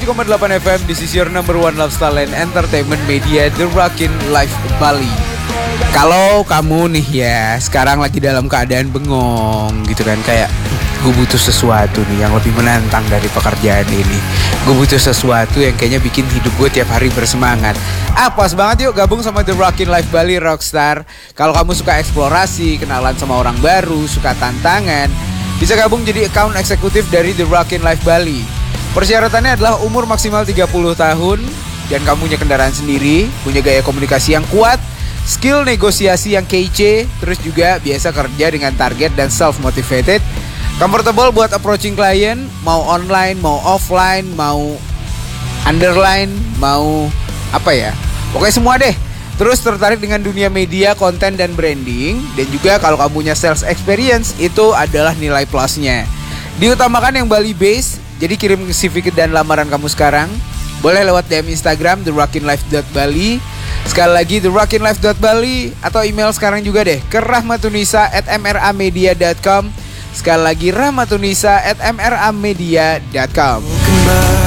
107,8 FM. This is your number one lifestyle and entertainment media, The Rockin' Life Bali. Kalau kamu nih ya sekarang lagi dalam keadaan bengong gitu kan, kayak gue butuh sesuatu nih yang lebih menantang dari pekerjaan ini. Gue butuh sesuatu yang kayaknya bikin hidup gue tiap hari bersemangat. Pas banget yuk gabung sama The Rockin' Life Bali Rockstar. Kalau kamu suka eksplorasi, kenalan sama orang baru, suka tantangan, bisa gabung jadi account eksekutif dari The Rockin' Life Bali. Persyaratannya adalah umur maksimal 30 tahun dan kamu punya kendaraan sendiri, punya gaya komunikasi yang kuat, skill negosiasi yang kece, terus juga biasa kerja dengan target dan self-motivated, comfortable buat approaching klien, mau online, mau offline, mau underline, mau apa ya, pokoknya semua deh. Terus tertarik dengan dunia media, konten, dan branding. Dan juga kalau kamu punya sales experience, itu adalah nilai plusnya. Diutamakan yang Bali based, jadi kirim CV dan lamaran kamu sekarang. Boleh lewat DM Instagram therockinlife.bali. Sekali lagi therockinlife.bali. Atau email sekarang juga deh ke rahmatunisa@mramedia.com. Sekali lagi rahmatunisa@mramedia.com.